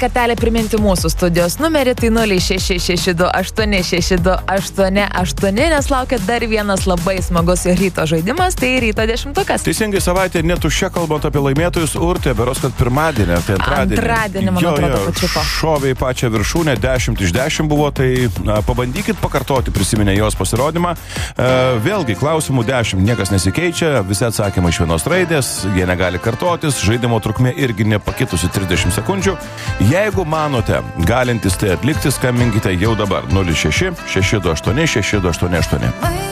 kartelį priminti mūsų studijos numerį, tai 0662862888, nes laukia dar vienas labai smagus ryto žaidimas, tai ryto 10-ukas. Teisingai, savaitė netuščia, kalbant apie laimėtojus. Urtė, beros, kad pirmadienį, tai antradienį, man atrodo, pačiupo. Šovė į pačią viršūnę, 10 iš 10 buvo, tai pabandykit pakartoti, prisiminę jos pasirodymą. Vėlgi, klausimų 10, niekas nesikeičia, visi atsakymai iš vienos raidės, jie negali kartotis, žaidimo trukmė irgi nepakitusi 30 sekundžių. Jeigu manote, galintis tai atlikti, skambinkite jau dabar 06 628 6288.